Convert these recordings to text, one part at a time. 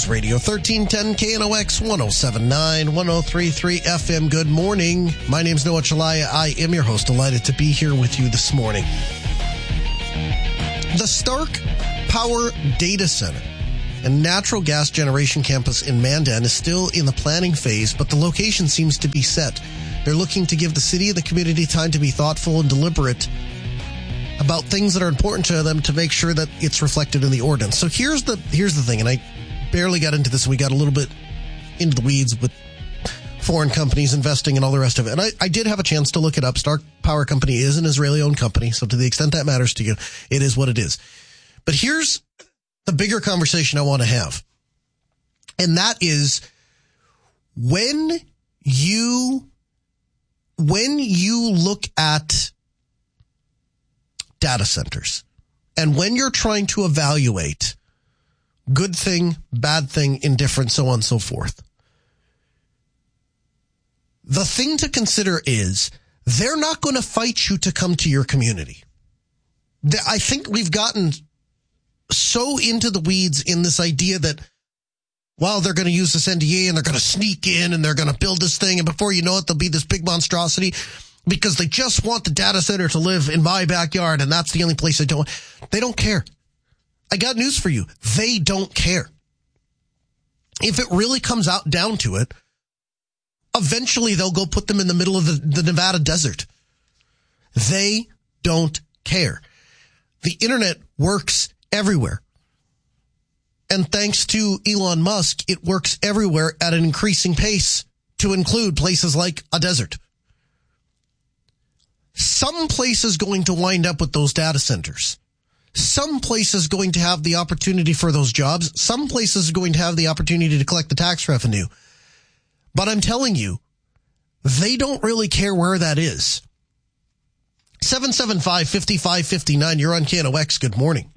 Radio, 1310 KNOX, 107.9, 103.3 FM. Good morning. My name's Noah Chalaya. I am your host. Delighted to be here with you this morning. The Stark Power Data Center and natural gas generation campus in Mandan is still in the planning phase, but the location seems to be set. They're looking to give the city and the community time to be thoughtful and deliberate about things that are important to them to make sure that it's reflected in the ordinance. So here's the thing, and I barely got into this, and we got a little bit into the weeds with foreign companies investing and all the rest of it. And I did have a chance to look it up. Stark Power Company is an Israeli-owned company, so to the extent that matters to you, it is what it is. But here's the bigger conversation I want to have, and that is when you look at data centers, and when you're trying to evaluate good thing, bad thing, indifferent, so on and so forth, the thing to consider is they're not going to fight you to come to your community. I think we've gotten so into the weeds in this idea that, well, they're going to use this NDA and they're going to sneak in and they're going to build this thing, and before you know it, there'll be this big monstrosity because they just want the data center to live in my backyard, and that's the only place they don't. They don't care. I got news for you. They don't care. If it really comes out down to it, eventually they'll go put them in the middle of the Nevada desert. They don't care. The internet works everywhere. And thanks to Elon Musk, it works everywhere at an increasing pace to include places like a desert. Some place is going to wind up with those data centers. Some place is going to have the opportunity for those jobs. Some place is going to have the opportunity to collect the tax revenue. But I'm telling you, they don't really care where that is. 775-5559, you're on KNOX. Good morning.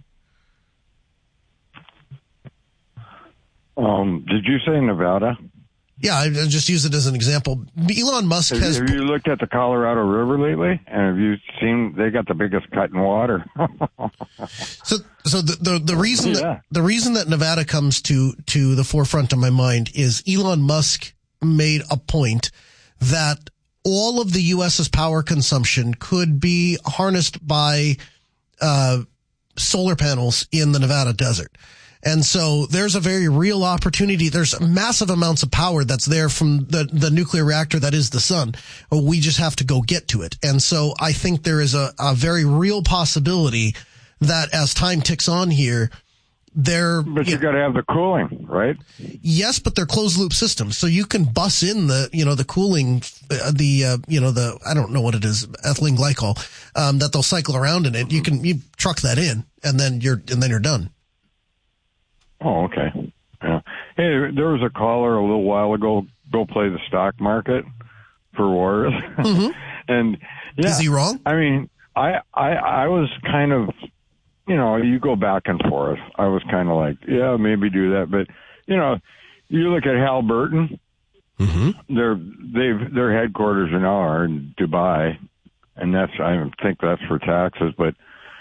Did you say Nevada? Yeah, I just use it as an example. Elon Musk has... Have you looked at the Colorado River lately? And have you seen they got the biggest cut in water? So the reason that Nevada comes to the forefront of my mind is Elon Musk made a point that all of the U.S.'s power consumption could be harnessed by solar panels in the Nevada desert. And so there's a very real opportunity. There's massive amounts of power that's there from the nuclear reactor that is the sun. We just have to go get to it. And so I think there is a very real possibility that as time ticks on here, But you got to have the cooling, right? Yes, but they're closed loop systems. So you can bus in the cooling, I don't know what it is, ethylene glycol, that they'll cycle around in it. You truck that in and then you're done. Oh, okay. Yeah. Hey, there was a caller a little while ago, go play the stock market for wars. Mm-hmm. And yeah, is he wrong? I mean, I was kind of, you go back and forth. I was kind of like, yeah, maybe do that. But, you look at Halliburton, mm-hmm. their headquarters now are in Dubai, and I think that's for taxes. But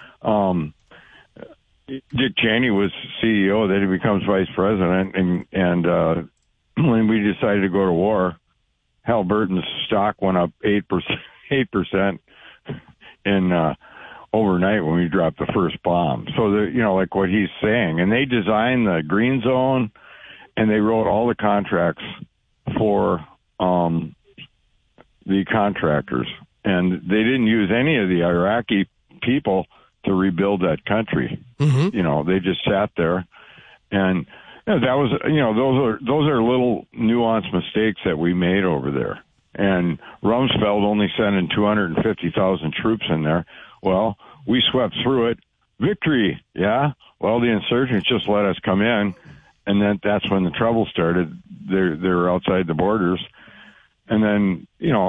Dick Cheney was CEO, then he becomes vice president, and when we decided to go to war, Halliburton's stock went up 8% in overnight when we dropped the first bomb. So like what he's saying, and they designed the green zone, and they wrote all the contracts for the contractors, and they didn't use any of the Iraqi people to rebuild that country. Mm-hmm. They just sat there, and that was, those are little nuanced mistakes that we made over there. And Rumsfeld only sent in 250,000 troops in there. Well, we swept through it. Victory, yeah. Well, the insurgents just let us come in, and then that's when the trouble started. They're outside the borders, and then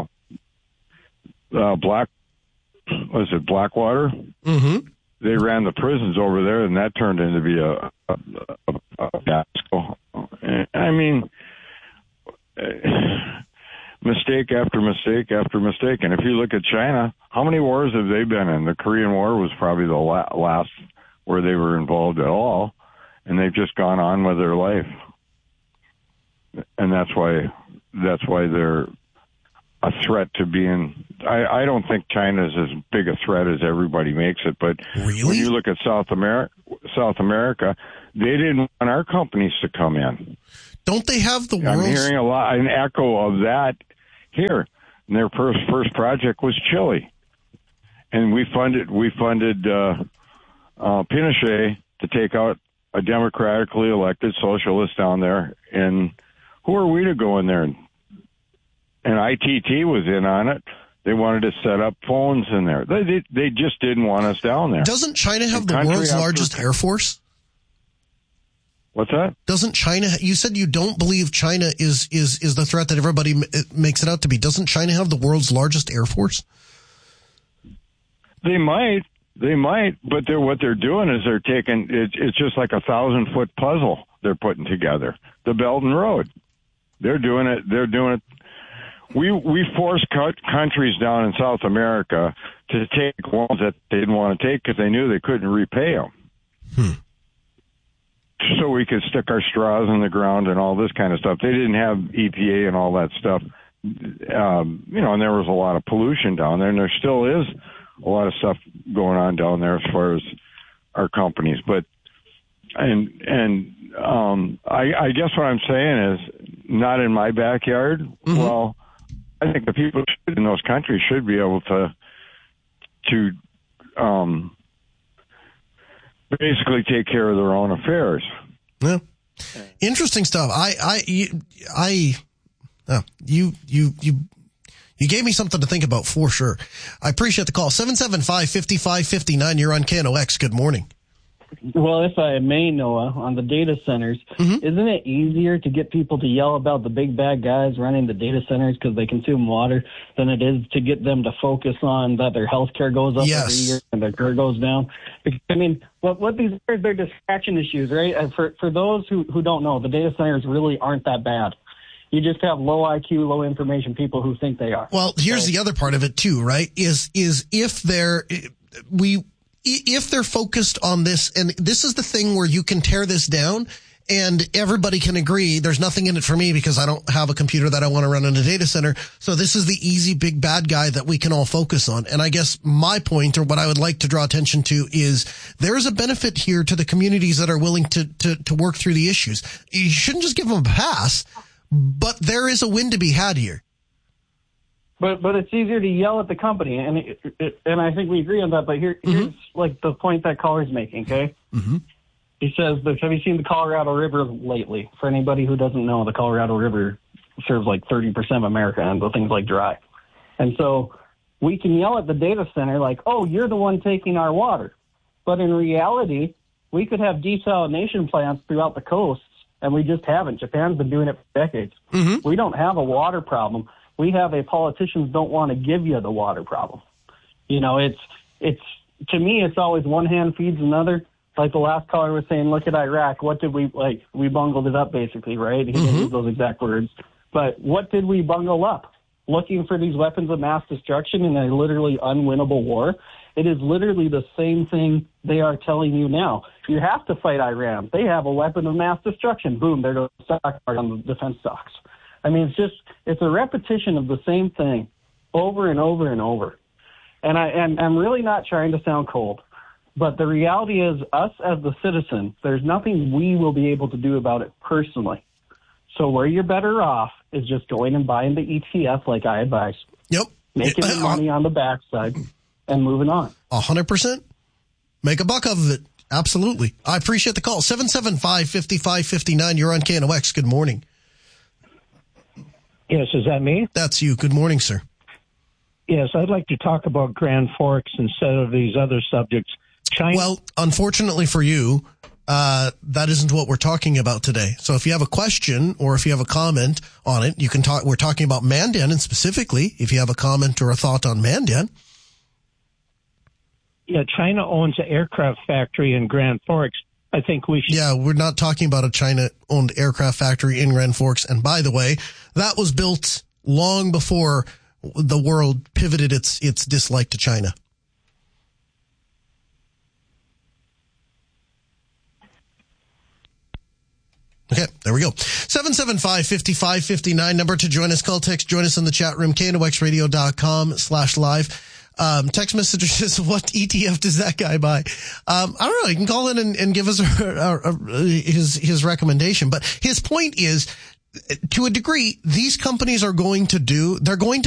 Blackwater? Mm-hmm. They ran the prisons over there, and that turned into be a fiasco. I mean, mistake after mistake after mistake. And if you look at China, how many wars have they been in? The Korean War was probably the last where they were involved at all, and they've just gone on with their life. and that's why they're a threat to being. I don't think China is as big a threat as everybody makes it, but really? When you look at South America, they didn't want our companies to come in. Don't they have the I'm world's... hearing an echo of that here. And their first project was Chile, and we funded Pinochet to take out a democratically elected socialist down there. And who are we to go in there? And ITT was in on it. They wanted to set up phones in there. They just didn't want us down there. Doesn't China have the world's largest air force? What's that? Doesn't China? You said you don't believe China is the threat that everybody makes it out to be. Doesn't China have the world's largest air force? They might, but what they're doing is they're taking. It's just like a 1,000-foot puzzle they're putting together. The Belt and Road. They're doing it. We forced countries down in South America to take loans that they didn't want to take because they knew they couldn't repay them. So we could stick our straws in the ground and all this kind of stuff. They didn't have EPA and all that stuff, and there was a lot of pollution down there, and there still is a lot of stuff going on down there as far as our companies. But I guess what I'm saying is not in my backyard. Mm-hmm. Well, I think the people in those countries should be able to basically take care of their own affairs. Yeah. Interesting stuff. You gave me something to think about for sure. I appreciate the call. 775-5559. You're on KNOX. Good morning. Well, if I may, Noah, on the data centers, Isn't it easier to get people to yell about the big bad guys running the data centers because they consume water than it is to get them to focus on that their health care goes up every year and their care goes down? Because, I mean, what these are, they're distraction issues, right? And for those who don't know, the data centers really aren't that bad. You just have low IQ, low information people who think they are. Well, here's the other part of it too, right? Is if they're focused on this, and this is the thing where you can tear this down and everybody can agree there's nothing in it for me because I don't have a computer that I want to run in a data center. So this is the easy big bad guy that we can all focus on. And I guess my point, or what I would like to draw attention to, is there is a benefit here to the communities that are willing to work through the issues. You shouldn't just give them a pass, but there is a win to be had here. But it's easier to yell at the company, and I think we agree on that. But here's like the point that caller's making. Okay, he says, "Have you seen the Colorado River lately?" For anybody who doesn't know, the Colorado River serves like 30% of America, and the things like dry. And so we can yell at the data center like, "Oh, you're the one taking our water," but in reality, we could have desalination plants throughout the coasts, and we just haven't. Japan's been doing it for decades. We don't have a water problem. We have a politicians don't want to give you the water problem. You know, it's to me, it's always one hand feeds another. Like the last caller was saying, look at Iraq. What did we bungled it up basically, right? He didn't use those exact words. But what did we bungle up? Looking for these weapons of mass destruction in a literally unwinnable war. It is literally the same thing they are telling you now. You have to fight Iran. They have a weapon of mass destruction. Boom, there goes the stock market on the defense stocks. I mean, it's a repetition of the same thing over and over and over. And I'm really not trying to sound cold, but the reality is us as the citizen, there's nothing we will be able to do about it personally. So where you're better off is just going and buying the ETF like I advise. Yep. Making the money on the backside and moving on. 100%. Make a buck of it. Absolutely. I appreciate the call. 775-5559. You're on KNOX. Good morning. Yes, is that me? That's you. Good morning, sir. Yes, I'd like to talk about Grand Forks instead of these other subjects. Well, unfortunately for you, that isn't what we're talking about today. So if you have a question or if you have a comment on it, you can talk. We're talking about Mandan, and specifically, if you have a comment or a thought on Mandan. Yeah, China owns an aircraft factory in Grand Forks. I think we should. Yeah, we're not talking about a China-owned aircraft factory in Grand Forks. And by the way, that was built long before the world pivoted its dislike to China. Okay, There we go. 775-5559 number to join us. Call, text, join us in the chat room, knoxradio.com/live. Text messenger says, what ETF does that guy buy? I don't know. You can call in and give us his recommendation. But his point is, to a degree, these companies they're going to